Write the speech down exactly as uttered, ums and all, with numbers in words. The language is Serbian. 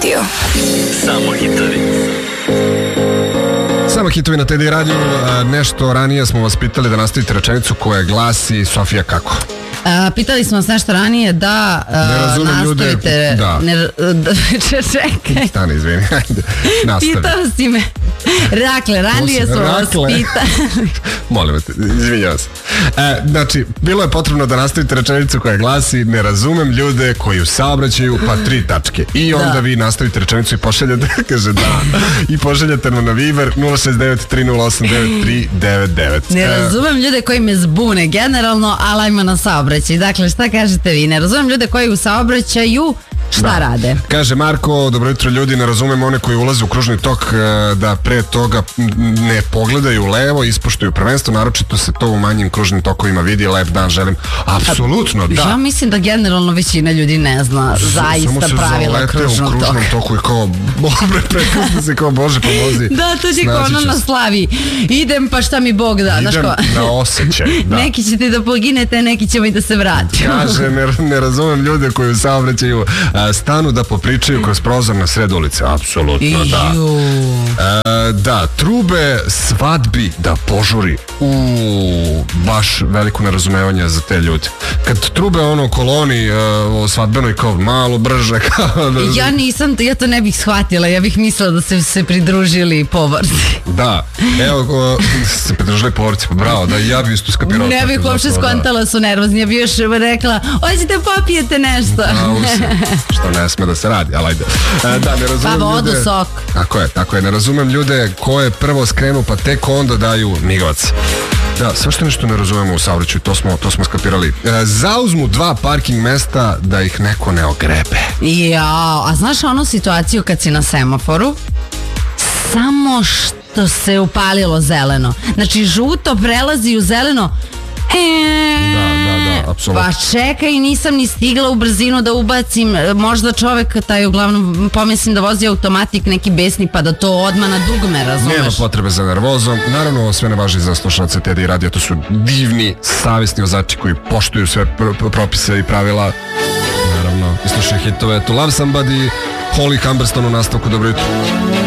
radio. Samo hitovi. Samo hitovi na T D radiju. Nešto ranije smo vas pitali da nastavite rečenicu koja glasi: Sofija, kako? A, pitali smo vas nešto ranije da a, ne nastavite ljude, da. Ne, da, čekaj. Stani, izvini, ajde, nastavi. Pitao si me. Dakle, ranije smo vas pitali. Molim te, izvinjavam se. E, znači, bilo je potrebno da nastavite rečenicu koja glasi: ne razumem ljude koji u saobraćaju, pa tri tačke. I onda da. vi nastavite rečenicu i pošaljate, kaže da, i pošaljate nam na Viber nula šest devet tri nula osam devet tri devet devet. Ne razumem ljude koji me zbune generalno, ali ajmo na saobraćaj. Dakle, šta kažete vi? Ne razumem ljude koji u saobraćaju šta da. rade? Kaže Marko: dobro jutro ljudi, ne razumem one koji ulaze u kružni tok da pre toga ne pogledaju levo, ispoštuju prvenstvo, naročito se to u manjim kružnim tokovima vidi. Lep dan želim. Apsolutno, da. Ja mislim da generalno većina ljudi ne zna zaista pravila kružnog toka. U kružnom toku i kao, bobre, prekrasno se kao, Bože pomozi. Da, to je kao ono na slavi. Idem pa šta mi Bog da. Idem na osjećaj, da. Neki ćete da poginete, neki ćemo i da se vrati. Kaže, ne, ne razumem ljude koji u saobraćaju stanu da popričaju kroz prozor na sred ulice. Apsolutno, da. E, da, trube svadbi da požuri. U baš veliko nerazumevanje za te ljude. Kad trube ono koloni uh, o svadbenoj kao malo brže. Kao da... Ja nisam, ja to ne bih shvatila. Ja bih mislila da se se pridružili povorci. Da, evo uh, se pridružili povorci, pa bravo, da ja bih isto skapirao. Ne bih uopšte skontala da su nervozni. Ja bih još rekla: hoćete popijete nešto. Što ne sme da se radi, ali ajde. E, da, ne razumem pa vodu, ljude. sok. Tako je, tako je. Ne razumem ljude koje prvo skrenu pa tek onda daju migavac. Da, sve što nešto ne razumemo u saobraćaju, to smo, to smo skapirali. E, zauzmu dva parking mesta da ih neko ne ogrebe. Jao, a znaš onu situaciju kad si na semaforu? Samo što se upalilo zeleno. Znači, žuto prelazi u zeleno. E, da, da, da, apsolutno. Pa čekaj, nisam ni stigla u brzinu da ubacim. Možda čovek taj uglavnom pomislim da vozi automatik neki besni pa da to odmah na dugme, razumeš? Nema potrebe za nervozom. Naravno, sve ne važi za slušalce T D i radija. To su divni, savjesni vozači koji poštuju sve pr- propise i pravila. Naravno, i slušaju hitove To Love Somebody, Holly Humberstone u nastavku. Dobro jutro.